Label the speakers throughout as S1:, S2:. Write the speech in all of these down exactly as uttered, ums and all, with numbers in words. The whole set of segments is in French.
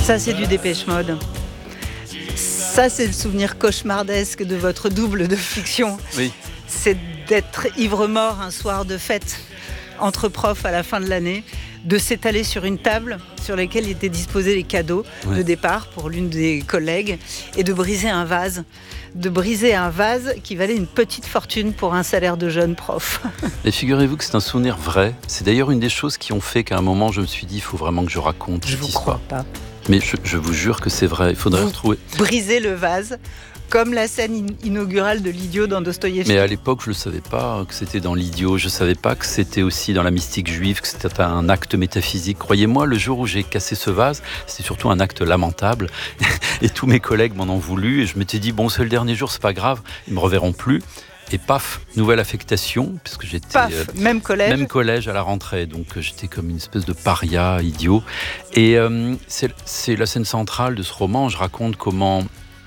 S1: Ça, c'est du Dépêche Mode. Ça, c'est le souvenir cauchemardesque de votre double de fiction.
S2: Oui.
S1: C'est d'être ivre-mort un soir de fête entre profs à la fin de l'année, de s'étaler sur une table sur laquelle étaient disposés les cadeaux ouais. de départ pour l'une des collègues et de briser un vase. De briser un vase qui valait une petite fortune pour un salaire de jeune prof.
S2: Et figurez-vous que c'est un souvenir vrai. C'est d'ailleurs une des choses qui ont fait qu'à un moment, je me suis dit, il faut vraiment que je raconte
S1: je
S2: cette
S1: vous
S2: histoire.
S1: Crois pas.
S2: Mais je, je vous jure que c'est vrai, il faudrait
S1: vous
S2: retrouver.
S1: Briser le vase, comme la scène inaugurale de l'Idiot dans Dostoïevski.
S2: Mais à l'époque, je ne savais pas que c'était dans l'Idiot, je ne savais pas que c'était aussi dans la mystique juive, que c'était un acte métaphysique. Croyez-moi, le jour où j'ai cassé ce vase, c'était surtout un acte lamentable. Et tous mes collègues m'en ont voulu. Et je m'étais dit, bon, c'est le dernier jour, c'est pas grave, ils ne me reverront plus. Et paf, nouvelle affectation, puisque j'étais
S1: paf, euh, même collège,
S2: même collège à la rentrée, donc euh, j'étais comme une espèce de paria idiot. Et euh, c'est, c'est la scène centrale de ce roman. Je raconte comment,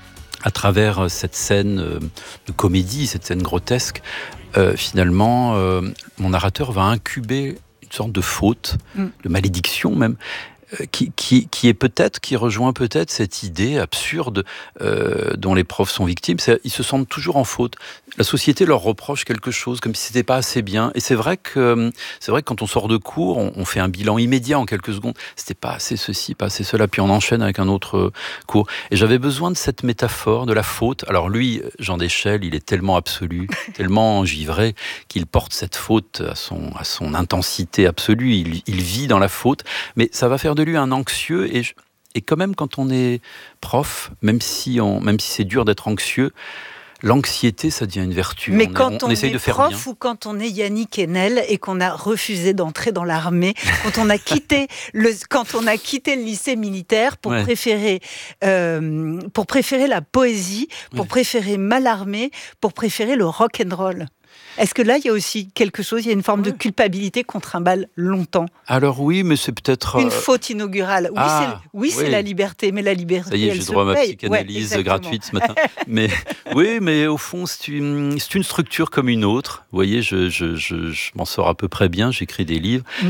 S2: à travers cette scène euh, de comédie, cette scène grotesque, euh, finalement, euh, mon narrateur va incuber une sorte de faute, mm. de malédiction même. Qui, qui, qui est peut-être, qui rejoint peut-être cette idée absurde euh, dont les profs sont victimes. C'est, ils se sentent toujours en faute. La société leur reproche quelque chose, comme si c'était pas assez bien. Et c'est vrai que, c'est vrai que quand on sort de cours, on, on fait un bilan immédiat en quelques secondes. C'était pas assez ceci, pas assez cela, puis on enchaîne avec un autre cours. Et j'avais besoin de cette métaphore, de la faute. Alors lui, Jean Deschelles, il est tellement absolu, tellement engivré, qu'il porte cette faute à son, à son intensité absolue. Il, il vit dans la faute, mais ça va faire de lui un anxieux et, je, et quand même quand on est prof, même si, on, même si c'est dur d'être anxieux, l'anxiété ça devient une vertu.
S1: Mais
S2: on,
S1: quand
S2: on, on, on
S1: est
S2: essaye de faire
S1: prof
S2: bien.
S1: Ou quand on est Yannick Enel et qu'on a refusé d'entrer dans l'armée, quand on a quitté le, quand on a quitté le lycée militaire pour ouais. préférer euh, pour préférer la poésie, pour ouais. préférer Mallarmé, pour préférer le rock and roll. Est-ce que là, il y a aussi quelque chose, il y a une forme ouais. de culpabilité qu'on trimballe longtemps?
S2: Alors oui, mais c'est peut-être...
S1: Une faute inaugurale. Oui,
S2: ah,
S1: c'est, oui, oui, c'est la liberté, mais la liberté,
S2: ça y est,
S1: elle
S2: j'ai
S1: se
S2: droit à ma
S1: paye.
S2: psychanalyse
S1: ouais,
S2: gratuite ce matin. Mais, oui, mais au fond, c'est une, c'est une structure comme une autre. Vous voyez, je, je, je, je m'en sors à peu près bien, j'écris des livres. Mm.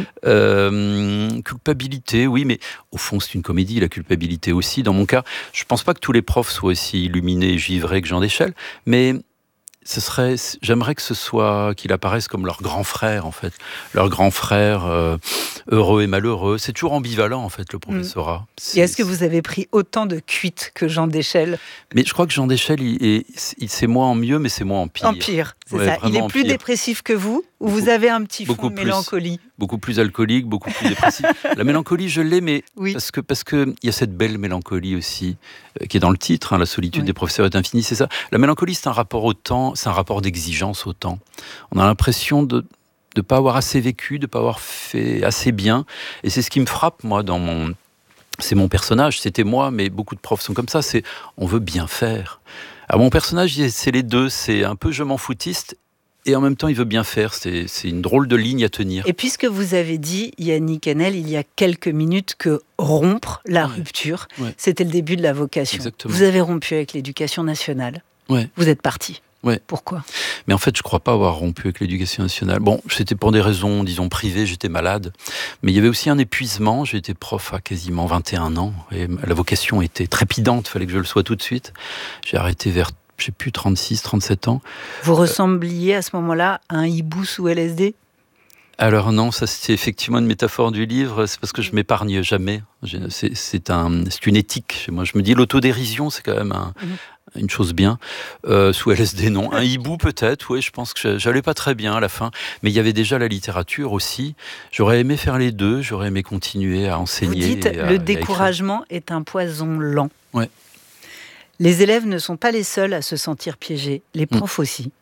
S2: Euh, culpabilité, oui, mais au fond, c'est une comédie, la culpabilité aussi. Dans mon cas, je ne pense pas que tous les profs soient aussi illuminés et givrés que Jean Deschelles, mais... Ce serait, j'aimerais que ce soit, qu'il apparaisse comme leur grand frère, en fait. Leur grand frère, euh, heureux et malheureux. C'est toujours ambivalent, en fait, le professorat.
S1: C'est... Et est-ce que vous avez pris autant de cuites que Jean Deschelles?
S2: Mais je crois que Jean Deschelles, il est, il, c'est moins en mieux, mais c'est moins en pire.
S1: En pire, c'est
S2: ouais,
S1: ça. Il est plus
S2: pire.
S1: dépressif que vous, ou vous avez un petit fond de mélancolie?
S2: Beaucoup plus alcoolique, beaucoup plus dépressif. La mélancolie, je l'ai, mais oui. parce que parce que il y a cette belle mélancolie aussi euh, qui est dans le titre. Hein, la solitude oui. des professeurs est infinie, c'est ça. La mélancolie, c'est un rapport au temps, c'est un rapport d'exigence au temps. On a l'impression de de pas avoir assez vécu, de pas avoir fait assez bien, et c'est ce qui me frappe moi dans mon. C'est mon personnage, c'était moi, mais beaucoup de profs sont comme ça. C'est on veut bien faire. Alors mon personnage, c'est les deux. C'est un peu je m'en foutiste. Et en même temps, il veut bien faire. C'est, c'est une drôle de ligne à tenir.
S1: Et puisque vous avez dit, Yannick Enel, il y a quelques minutes, que rompre la ouais. rupture, ouais. c'était le début de la vocation.
S2: Exactement.
S1: Vous avez rompu avec l'éducation nationale.
S2: Ouais.
S1: Vous êtes parti.
S2: Ouais.
S1: Pourquoi ?
S2: Mais en fait, je ne crois pas avoir rompu avec l'éducation nationale. Bon, c'était pour des raisons, disons, privées, j'étais malade. Mais il y avait aussi un épuisement. J'ai été prof à quasiment vingt et un ans. Et la vocation était trépidante, il fallait que je le sois tout de suite. J'ai arrêté vers je sais plus, trente-six, trente-sept ans.
S1: Vous ressembliez à ce moment-là à un hibou sous L S D ?
S2: Alors non, ça c'est effectivement une métaphore du livre, c'est parce que je m'épargne jamais. C'est, c'est, un, c'est une éthique. Moi je me dis l'autodérision c'est quand même un, mmh. une chose bien. Euh, sous L S D non, un hibou peut-être, oui je pense que j'allais pas très bien à la fin. Mais il y avait déjà la littérature aussi. J'aurais aimé faire les deux, j'aurais aimé continuer à enseigner.
S1: Vous dites
S2: à,
S1: le découragement est un poison lent.
S2: Ouais.
S1: Les élèves ne sont pas les seuls à se sentir piégés, les profs mmh. aussi.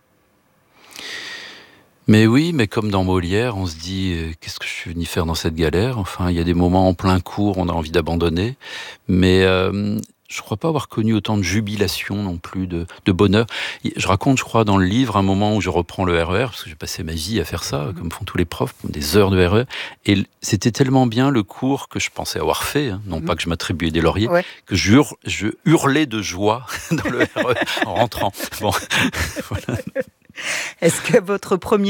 S2: Mais oui, mais comme dans Molière, on se dit euh, qu'est-ce que je suis venu faire dans cette galère ? Enfin, il y a des moments en plein cours, on a envie d'abandonner. Mais euh, je ne crois pas avoir connu autant de jubilation non plus, de, de bonheur. Je raconte, je crois, dans le livre, un moment où je reprends le R E R, parce que j'ai passé ma vie à faire ça, comme font tous les profs, des heures de R E R. Et c'était tellement bien le cours que je pensais avoir fait, hein, non mmh. pas que je m'attribuais des lauriers, ouais. que je, hurle, je hurlais de joie dans le R E R en rentrant. Bon, voilà.
S1: Est-ce que votre premier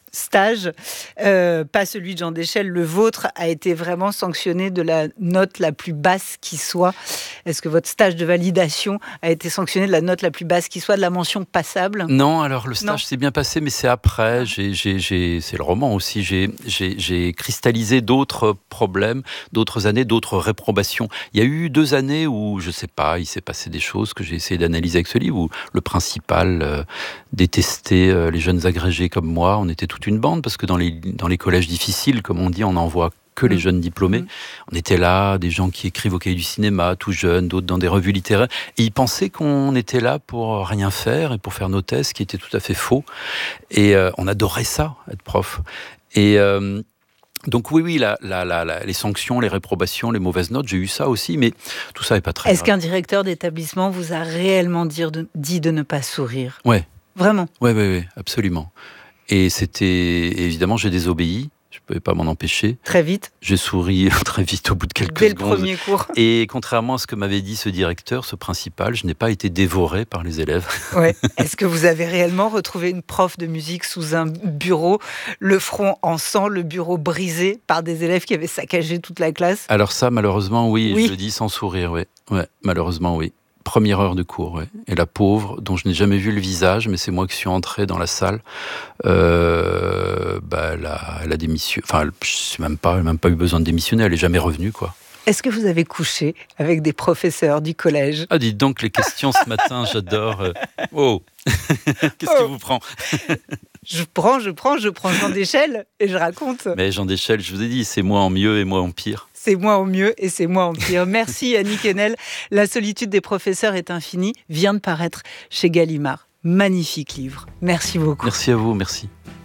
S1: stage, euh, pas celui de Jean Deschelles, le vôtre a été vraiment sanctionné de la note la plus basse qui soit. Est-ce que votre stage de validation a été sanctionné de la note la plus basse qui soit, de la mention passable?
S2: Non, alors le stage s'est bien passé, mais c'est après. J'ai, j'ai, j'ai, c'est le roman aussi. J'ai, j'ai, j'ai cristallisé d'autres problèmes, d'autres années, d'autres réprobations. Il y a eu deux années où, je sais pas, il s'est passé des choses que j'ai essayé d'analyser avec ce livre, où le principal euh, détestait euh, les jeunes agrégés comme moi. On était toute une bande, parce que dans les, dans les collèges difficiles, comme on dit, on n'envoie que les jeunes diplômés. On était là, des gens qui écrivent au cahier du cinéma, tout jeunes, d'autres dans des revues littéraires. Et ils pensaient qu'on était là pour rien faire et pour faire nos thèses, ce qui était tout à fait faux. Et euh, on adorait ça, être prof. Et... Euh, Donc oui, oui, la, la, la, la, les sanctions, les réprobations, les mauvaises notes, j'ai eu ça aussi, mais tout ça n'est pas très
S1: Est-ce
S2: grave.
S1: qu'un directeur d'établissement vous a réellement dit de, dit de ne pas sourire?
S2: Ouais.
S1: Vraiment?
S2: Oui, oui, oui, absolument. Et c'était... Évidemment, j'ai désobéi. Je ne pouvais pas m'en empêcher.
S1: Très vite?
S2: J'ai souri très vite au bout de quelques
S1: Dès
S2: secondes.
S1: le premier cours.
S2: Et contrairement à ce que m'avait dit ce directeur, ce principal, je n'ai pas été dévoré par les élèves.
S1: Ouais. Est-ce que vous avez réellement retrouvé une prof de musique sous un bureau, le front en sang, le bureau brisé par des élèves qui avaient saccagé toute la classe?
S2: Alors ça, malheureusement, oui.
S1: Oui.
S2: Je le dis sans sourire, oui. Ouais, malheureusement, oui. Première heure de cours, ouais. Et la pauvre, dont je n'ai jamais vu le visage, mais c'est moi qui suis entré dans la salle, euh, bah, elle, a, elle a démissionné. Enfin, je sais même pas, elle n'a même pas eu besoin de démissionner, elle n'est jamais revenue, quoi.
S1: Est-ce que vous avez couché avec des professeurs du collège?
S2: Ah, dites donc, les questions ce matin, j'adore. Oh, qu'est-ce
S1: Oh.
S2: qui vous prend?
S1: Je prends, je prends, je prends Jean Deschelles et je raconte.
S2: Mais Jean Deschelles, je vous ai dit, c'est moi en mieux et moi en pire.
S1: C'est moi au mieux et c'est moi en pire. Merci Annick Haenel. La solitude des professeurs est infinie vient de paraître chez Gallimard. Magnifique livre. Merci beaucoup.
S2: Merci à vous, merci.